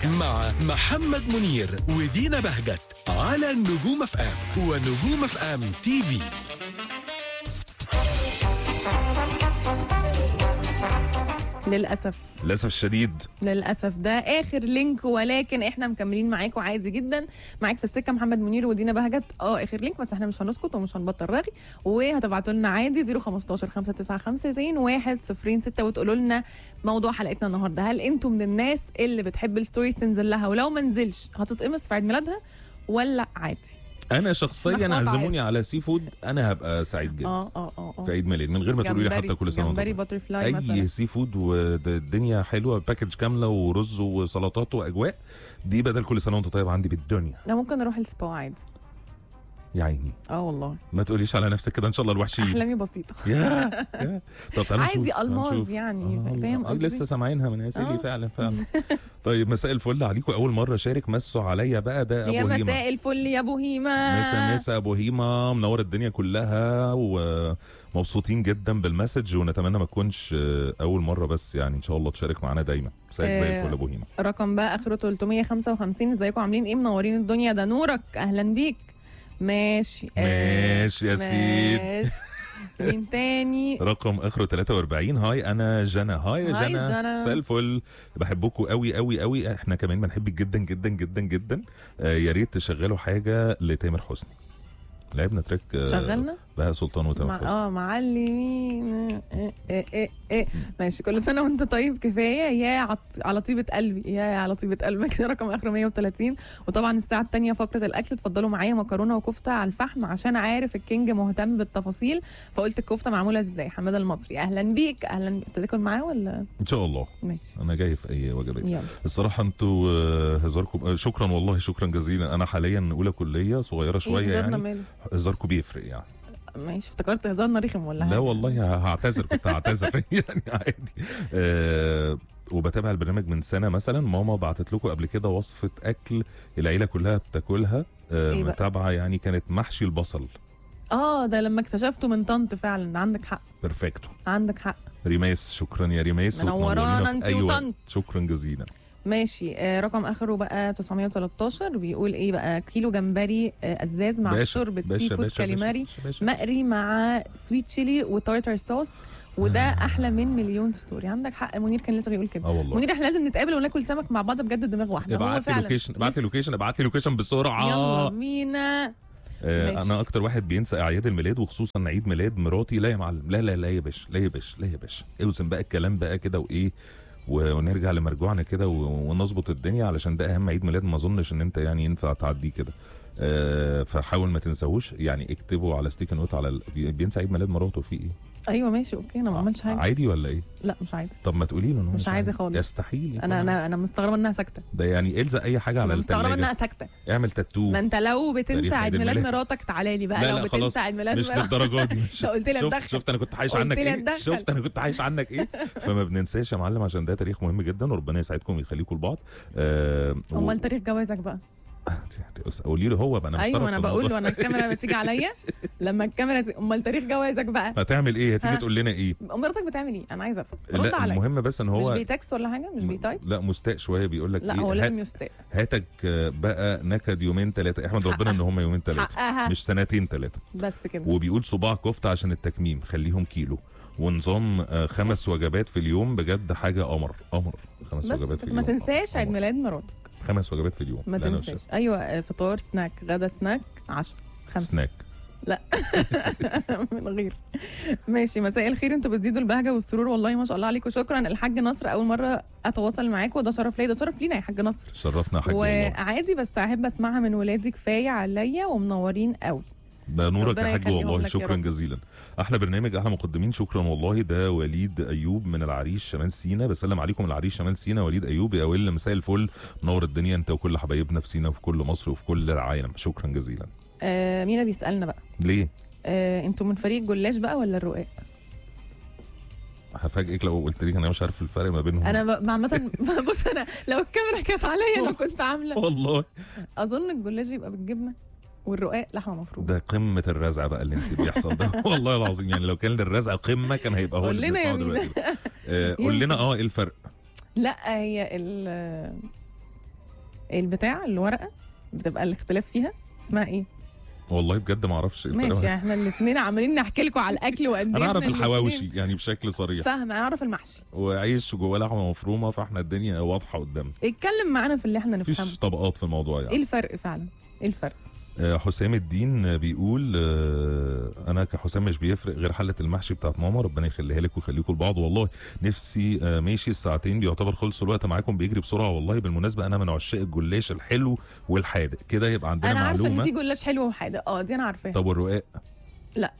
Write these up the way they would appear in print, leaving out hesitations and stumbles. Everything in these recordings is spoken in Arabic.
مع محمد منير ودينا بهجت على نجوم اف ام ونجوم اف ام تي في. للأسف الشديد للأسف ده آخر لينك، ولكن احنا مكملين معاكم عادي جدا. معاك في السكة محمد منير ودينا بهجت. آخر لينك، بس احنا مش هنسكت ومش هنبطل رغي، وهتبعتوا لنا عادي 015 595 106 وتقولوا لنا موضوع حلقتنا النهارده. هل انتم من الناس اللي بتحب الستوريز تنزل لها ولو ما نزلش هتتقمص في عيد ميلادها ولا عادي؟ انا شخصيا عزموني على سي فود انا هبقى سعيد جدا في عيد ميلاد من غير ما تقولوا لي حتى كل سنه جمبري باتر فلاي مثلا، اي سي فود والدنيا حلوه، باكج كامله ورز وسلطات واجواء دي بدل كل سنه وانت طيب عندي بالدنيا. لا ممكن اروح السبا عادي يا عيني. والله ما تقوليش على نفسك كده، ان شاء الله الوحشين. احلامي بسيطه. يا طب تعالى نشوف عادي الماظ يعني فاهم قصدي؟ لسه سامعينها من اسالي فعلا. طيب مساء الفل عليكم، اول مره شارك مسوا عليا بقى ده ابو هيما. يا مساء الفل يا ابو هيما. مسا ابو هيما، منور الدنيا كلها ومبسوطين جدا بالمسج، ونتمنى ما تكونش اول مره، بس يعني ان شاء الله تشارك معانا دايما. مساء زي الفل ابو هيما. رقم بقى اخره 355. ازيكم عاملين ايه؟ منورين الدنيا، ده نورك، اهلا بيك. ماشي يا سيد. مين تاني؟ رقم اخره 43. هاي انا جنى. هاي يا جنى، مساء الفل، بحبكم قوي قوي قوي، احنا كمان بنحبك جدا جدا جدا جدا. يا ريت تشغلوا حاجه لتامر حسني. لعبنا تراك شغلنا بهاء سلطان وتامر حسني. معلمين. ماشي، كل سنه وانت طيب. كفايه يا على طيبه قلبي، يا على طيبه قلبك. رقم اخره 130. وطبعا الساعه الثانيه فقره الاكل، اتفضلوا معايا مكرونه وكفته على الفحم عشان عارف الكينج مهتم بالتفاصيل، فقلت الكفته معموله ازاي. حماده المصري، اهلا بيك. اهلا بيك. تاكل معاه ولا ان شاء الله؟ ماشي، انا جاي في اي وجبات. الصراحه انتوا هزاركم شكرا والله، شكرا جزيلا. انا حاليا اولى كليه، صغيره شويه يعني، هزاركم بيفرق يعني. ماشي، افتكرت هزارنا رخم ولا لا والله هعتذر، كنت هعتذر يعني عادي. وبتابع البرنامج من سنه مثلا. ماما بعتت لكم قبل كده وصفه اكل العيله كلها بتاكلها، متابعه يعني، كانت محشي البصل. ده لما اكتشفته من طنط فعلا. عندك حق، بيرفكتو، عندك حق. ريماس، شكرا يا ريماس، منورانا انت وطنط. شكرا جزيلا. ماشي. رقم اخره بقى 913. بيقول ايه بقى؟ كيلو جمبري ازاز مع شوربه سي فود كاليماري مقري مع سويت تشيلي وتارتر صوص، وده احلى من مليون ستوري. عندك حق، منير كان لسه بيقول كده. منير احنا لازم نتقابل وناكل سمك مع بعض بجد، دماغ واحده. ابعت لي لوكيشن بسرعه. يلا بينا. انا اكتر واحد بينسى اعياد الميلاد، وخصوصا عيد ميلاد مراتي. لا يا معلم، لا لا لا يا باشا، لا يا باشا، لا يا باشا، اوزن بقى الكلام بقى كده وايه، ونرجع لمرجوعنا كده ونظبط الدنيا، علشان ده اهم عيد ميلاد ما اظنش ان انت يعني ينفع تعديه كده. فحاول ما تنساهوش يعني، اكتبوا على ستيك نوت على بينسى عيد ميلاد مراته في ايه. ايوه ماشي اوكي، انا ما عملتش حاجه. عادي ولا ايه؟ لا مش عادي. طب ما تقولي له مش عادي خالص. يستحيل. انا مستغربه انها ساكته. ده يعني الزق اي حاجه على الثلاجه. مستغربه انها ساكته. اعمل تاتو. ما انت لو بتنسى عيد ميلاد مراتك تعالى لي بقى. لو بتنسى عيد ميلاد مش للدرجه دي. قلت لي اتدخل. شفت انا كنت عايش عنك ايه؟ شفت انا كنت عايش عنك ايه؟ فما بننساش يا معلم، عشان ده تاريخ مهم جدا، وربنا يسعدكم ويخليكم لبعض. امال تاريخ جوازك بقى؟ قولي له هو بقى. انا ايوه انا بقول له، انا الكاميرا بتيجي عليا لما الكاميرا امال تاريخ جوازك بقى هتعمل ايه؟ هتيجي تقول لنا ايه؟ مراتك بتعمل ايه؟ انا عايزه افهم. رد عليا. المهم بس ان هو مش بيتكست ولا حاجه، مش بيتايب. لا مستاء شويه، بيقول لك لا هو لازم يستاء. هاتك بقى نكد يومين ثلاثه، احمد ربنا ان هم يومين ثلاثه مش سنتين ثلاثه بس كده. وبيقول صباع كفته عشان التكميم خليهم كيلو، ونظام 5 وجبات في اليوم، بجد حاجه قمر. 5 وجبات في اليوم. ما تنساش عيد ميلاد مراتك. 5 وجبات في اليوم، ما تنساش. ايوه، فطار، سناك، غدا، سناك، عشاء، 5 سناك. لا من غير. ماشي. مساء الخير، انتوا بتزيدوا البهجه والسرور والله، ما شاء الله عليكم. شكرا. الحاج نصر، اول مره اتواصل معاكم، وده شرف ليا. ده شرف لينا يا حاج نصر. شرفنا يا حاج. وعادي بس احب اسمعها من ولادي، كفايه عليا ومنورين قوي. ده نورك يا حاج والله، شكرا جزيلا. احلى برنامج، احلى مقدمين، شكرا والله. ده وليد ايوب من العريش شمال سينا، بسلم عليكم العريش شمال سينا. وليد ايوب يا ول، مساء الفل، منور الدنيا انت وكل حبايبنا في سينا وفي كل مصر وفي كل العالم، شكرا جزيلا. مينا بيسالنا بقى ليه انتوا من فريق الجلاش بقى ولا الرقاق؟ هفاجئك لو قلت لك انا مش عارف الفرق ما بينهم. انا عامه بص، انا لو الكاميرا كانت عليا انا كنت عامله والله. اظن الجلاش بيبقى بالجبنه والرقاق لحمه مفرومه. ده قمه الرزع بقى اللي انت بيحصل ده والله العظيم. يعني لو كان الرزع قمه كان هيبقى هو اللي بنسمعه دلوقتي. قول لنا ايه الفرق؟ لا هي البتاع الورقه بتبقى الاختلاف فيها اسمها ايه؟ والله بجد ما اعرفش إيه الفرق. ماشي، احنا الاثنين عمالين نحكي لكم على الاكل وقد ايه انا اعرف إحنا الحواوشي الاتنين يعني بشكل صريح، فاهمه. انا اعرف المحشي وعيش جواه لحمه مفرومه، فاحنا الدنيا واضحه قدامنا، اتكلم معانا في اللي احنا نفهمه. مفيش طبقات في الموضوع ايه يعني. الفرق فعلا؟ ايه الفرق؟ حسام الدين بيقول انا كحسام مش بيفرق غير حله المحشي بتاعت ماما، ربنا يخليها لك ويخليكم لبعض. والله نفسي ماشي الساعتين بيعتبر خلصوا، الوقت معاكم بيجري بسرعه والله. بالمناسبه انا من عشاق الجلاش الحلو والحادق، كده يبقى عندنا انا عارفه معلومه. ان في جلاش حلو وحادق، دي انا عارفاها. طب والرقاق؟ لا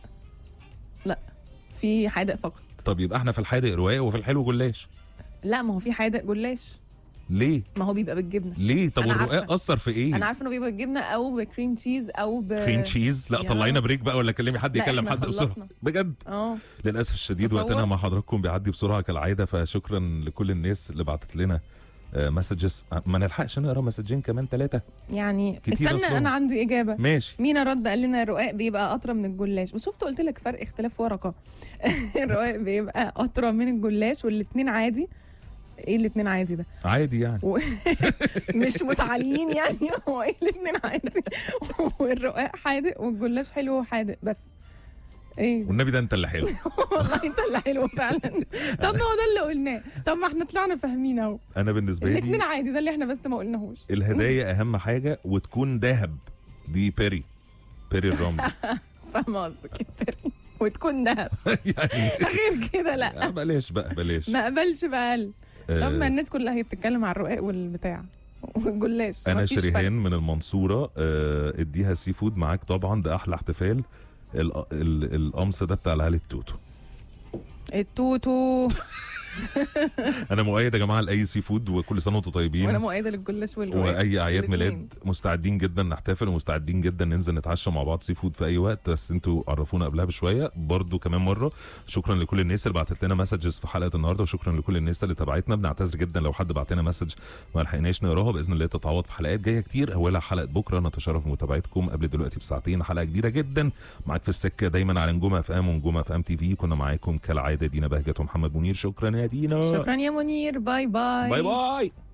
في حادق فقط. طب يبقى احنا في الحادق رقاق وفي الحلو جلاش. لا ما هو في حادق جلاش. ليه؟ ما هو بيبقى بالجبنه. ليه؟ طب أنا والرقاق عارفة. اثر في ايه؟ انا عارفه انه بيبقى بالجبنه او بكريم تشيز او كريم تشيز. لا يا طلعينا بريك بقى، ولا كلمي حد لا، يكلم إحنا حد بسرعه خلصنا. بجد. للاسف الشديد تصور. وقتنا مع حضراتكم بيعدي بسرعه كالعاده، فشكرا لكل الناس اللي بعتت لنا مسجز. ما نلحقش نقرا مسجين كمان 3 يعني. كتير استنى أصلاً. انا عندي اجابه. ماشي. مينا رد قال لنا الرقاق بيبقى اطرى من الجلاش، بس شفت قلت لك فرق اختلاف ورقه. الرقاق بيبقى اطرى من الجلاش والاثنين عادي. ايه الاثنين عادي ده؟ عادي يعني. مش متعاليين يعني. هو ايه الاثنين عادي؟ والرقاق حادق والجلاش حلو وحادق بس. ايه والنبي ده انت اللي حلو. والله انت اللي حلو فعلا. طب ما هو ده اللي قلناه، طب ما احنا طلعنا فاهمين اهو. انا بالنسبه لي الاثنين عادي، ده اللي احنا بس ما قلناهوش. الهدايا اهم حاجه، وتكون ذهب. دي بيري الرمل. فاهمه قصدك يا بيري، وتكون دهب. يعني غير كده لا. بلاش بقى بلاش. ما قبلش بقى. طب ما الناس كلها هي بتتكلم على الرقاق والبتاع والجلاش. انا مفيش شريهان فرق. من المنصوره. اديها سي فود معاك طبعا، ده احلى احتفال. القمص ده بتاع العيال التوتو. التوتو. انا مؤيد يا جماعه لاي سي فود، وكل سنه وانتم طيبين. وانا مؤيده للجلاش والرقاق. واي اعياد الاتنين. ميلاد مستعدين جدا نحتفل، ومستعدين جدا ننزل نتعشى مع بعض سي فود في اي وقت، بس انتوا عرفونا قبلها بشويه برضو كمان مره. شكرا لكل الناس اللي بعتت لنا مسجز في حلقه النهارده، وشكرا لكل الناس اللي تابعتنا. بنعتذر جدا لو حد بعت لنا مسج ما لحقناش نقراها، باذن الله تتعوض في حلقات جايه كتير، اولها حلقه بكره. نتشرف بمتابعتكم قبل دلوقتي بساعتين، حلقه جديده جدا معاك في السكه دايما على نجوم اف ام ونجوم اف ام تي في. كنا معاكم كالعاده دينا بهجت ومحمد منير. شكرا يا دينا. شكرا يا منير. باي باي. باي باي.